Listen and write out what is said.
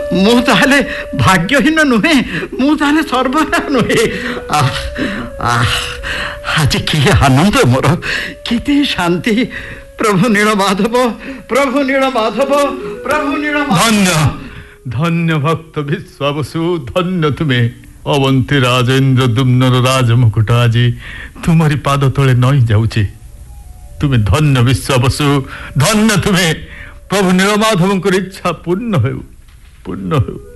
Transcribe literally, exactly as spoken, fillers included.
ମୁଁ ତାହେଲେ ଭାଗ୍ୟହୀନ ନୁହେଁ, ମୁଁ ତାହେଲେ ସର୍ବହରା ନୁହେଁ। ଆଜି କି ଆନନ୍ଦ ମୋର, କେତେ ଶାନ୍ତି। ପ୍ରଭୁ ନୀଳମାଧବ, ପ୍ରଭୁ ନୀଳମାଧବ, ପ୍ରଭୁ ନୀଳମାଧବ। ଧନ୍ୟ ଧନ୍ୟ ଭକ୍ତ ବିଶ୍ୱାବସୁ, ଧନ୍ୟ ତୁମେ। ଅବନ୍ତୀ ରାଜେନ୍ଦ୍ର ଦୁମ୍ନର ରାଜମୁକୁଟ ଆଜି ତୁମରି ପାଦ ତଳେ ନଇଁ ଯାଉଛି। ତୁମେ ଧନ୍ୟ ବିଶ୍ୱାବସୁ, ଧନ୍ୟ ତୁମେ। ପ୍ରଭୁ ନୀଳମାଧବଙ୍କର ଇଚ୍ଛା ପୂର୍ଣ୍ଣ ହେଉ, ପୂର୍ଣ୍ଣ ହେଉ।